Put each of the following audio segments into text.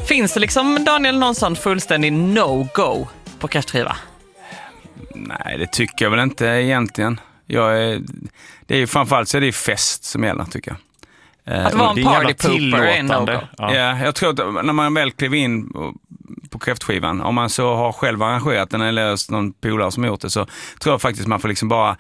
Finns det liksom, Daniel, någon sån fullständig no-go på kräftskiva? Nej, det tycker jag väl inte egentligen. Det är ju framförallt så är det fest som gäller, tycker jag. Att vara en partypooper är en no-go. Ja, jag tror att när man väl kliver in på kräftskivan, om man så har själv arrangerat den eller någon polare som gjort det, så tror jag faktiskt man får liksom bara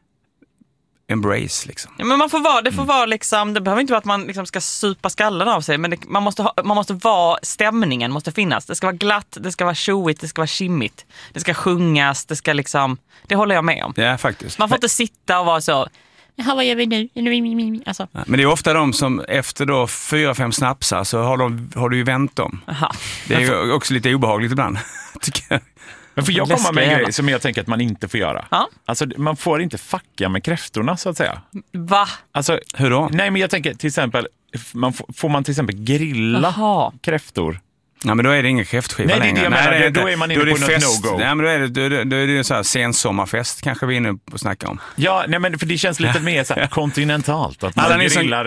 embrace liksom. Ja, men det får vara liksom, det behöver inte vara att man liksom ska supa skallen av sig, men man måste vara, stämningen måste finnas. Det ska vara glatt, det ska vara tjoigt, det ska vara kimmigt. Det ska sjungas, det ska liksom, det håller jag med om. Ja, faktiskt. Man får inte sitta och vara så, jaha, vad gör vi nu? Alltså. Men det är ofta de som efter då 4-5 snapsar så har du ju vänt dem. Aha. Det är ju också lite obehagligt ibland, tycker jag. Men får jag komma med en grej som jag tänker att man inte får göra? Ja? Alltså, man får inte fucka med kräftorna, så att säga. Va? Alltså, hur då? Nej, men jag tänker till exempel, får man till exempel grilla kräftor? Ja, men då är det ingen kräftskiva längre. Nej, det är det jag menar. Då är man inne på något no-go. Ja, men då är det så här sensommarfest kanske vi är inne på att snacka om. Ja, nej, men för det känns lite mer så här kontinentalt. Att alla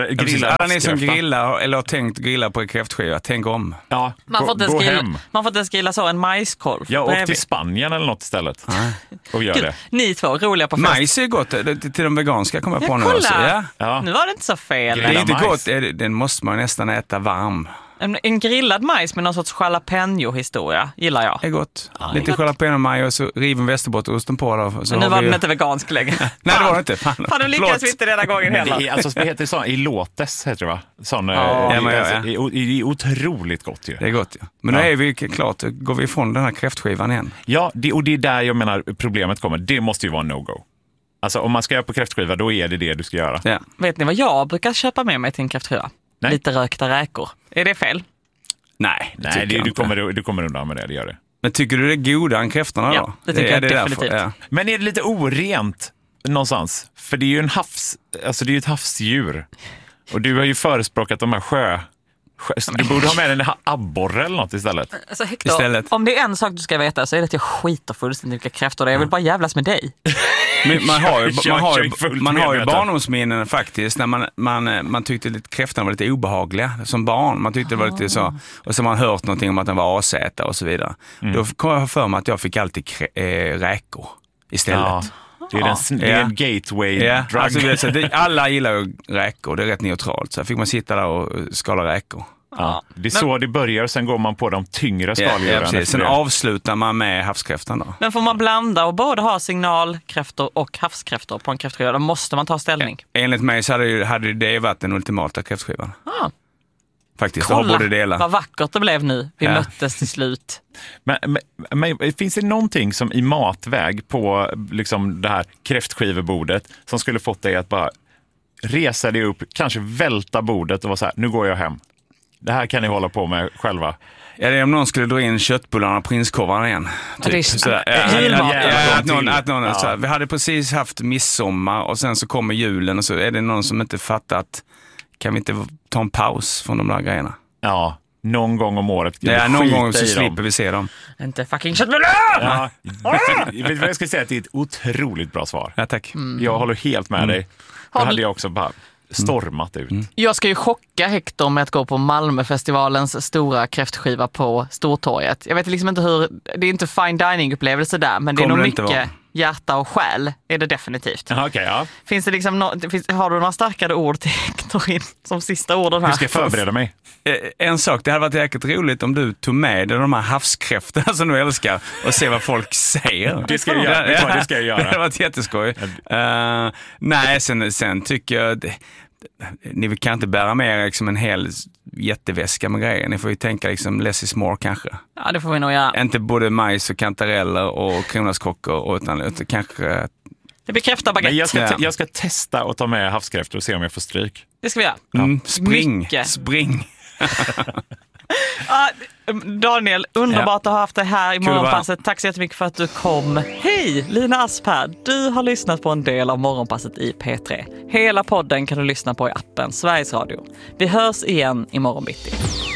ni som grillar eller har tänkt grilla på en kräftskiva, tänk om. Ja, man får inte grilla så en majskorv. Ja, åk till Spanien eller något istället. Och gör det. Ni två, roliga på fest. Majs är gott, till de veganska kommer jag på nu. Ja. Nu var det inte så fel. Det är inte gott, den måste man nästan äta varm. En grillad majs med någon sorts jalapeno-historia gillar jag. Det är gott. Lite jalapeno-maj och så riven västerbotteosten på då. Men nu var den inte vegansk längre. Nej, det var det inte. Fan, du lyckas inte den här gången heller. Det är, alltså, vad heter det så? Elotes heter det, va? Sån, det är otroligt gott ju. Det är gott, ja. Men nu är vi klart, går vi ifrån den här kräftskivan igen. Ja, och det är där jag menar problemet kommer. Det måste ju vara en no-go. Alltså om man ska göra på kräftskiva, då är det du ska göra. Ja. Vet ni vad jag brukar köpa med mig till en kräftskiva? Nej. Lite rökta räkor. Är det fel? Nej, du kommer undan med det gör det. Men tycker du det är godare än kräftorna då? Ja, det tycker jag definitivt. Därför, ja. Men är det lite orent någonstans? För det är ju det är ju ett havsdjur. Och du har ju förespråkat de här du borde ha med en abborre eller något istället. Alltså, Hector, om det är en sak du ska veta så är det att jag skiter fullständigt vilka kräftor det är. Jag vill bara jävlas med dig. Men man har ju barndomsminnen faktiskt när man tyckte att kräftorna var lite obehagliga som barn. Man tyckte det var lite så, och så har man hört någonting om att den var asäta och så vidare. Då kom jag för mig att jag fick alltid räkor istället. Ja. Det är en gateway drug. Alltså, alla gillar ju räkor, det är rätt neutralt. Så fick man sitta där och skala räkor. Ja. Det är så det börjar och sen går man på de tyngre skaldjuren. Sen avslutar man med havskräftan då. Men får man blanda och både ha signalkräftor och havskräftor på en kräftskiva, då måste man ta ställning. Enligt mig så hade det varit den ultimata kräftskivan. Faktiskt, kolla borde dela. Vad vackert det blev nu. Vi möttes till slut. Men finns det någonting som i matväg på liksom det här kräftskivebordet som skulle fått dig att bara resa dig upp, kanske välta bordet och vara så här, nu går jag hem. Det här kan ni hålla på med själva. Ja, det är om någon skulle dra in köttbullarna och prinskorvarna igen. Typ. Vi hade precis haft midsommar och sen så kommer julen och så är det någon som inte fattar att kan vi inte ta en paus från de där grejerna? Ja, någon gång om året. Ja, någon gång så slipper vi se dem. Inte fucking köttbullar! Ja. Jag ska säga att det är ett otroligt bra svar. Ja, tack. Jag håller helt med dig. Då hade jag också bara stormat ut. Jag ska ju chocka Hector med att gå på Malmöfestivalens stora kräftskiva på Stortorget. Jag vet liksom inte hur, det är inte fine dining-upplevelse där, men det är nog mycket hjärta och själ är det definitivt. Okay, ja. Finns det liksom har du några starkare ord till Hector som sista orden här? Hur ska jag förbereda mig? En sak, det hade varit jäkligt roligt om du tog med dig de här havskräftorna som du älskar och se vad folk säger. Det ska jag göra. Det ska jag göra. Det hade varit jätteskoj. Nej, sen tycker jag ni kan inte bära med er liksom en hel jätteväska med grejer. Ni får ju tänka liksom less is more kanske. Ja, det får vi nog göra. Inte både majs och kantareller och kronärtskockor utan kanske. Det bekräftar baguette. Jag ska testa att ta med havskräftor och se om jag får stryk. Det ska vi göra. Spring. Daniel, underbart att ha haft dig här i Morgonpasset. Tack så jättemycket för att du kom. Hej, Lina Asp här. Du har lyssnat på en del av Morgonpasset i P3. Hela podden kan du lyssna på i appen Sveriges Radio. Vi hörs igen i morgon bitti.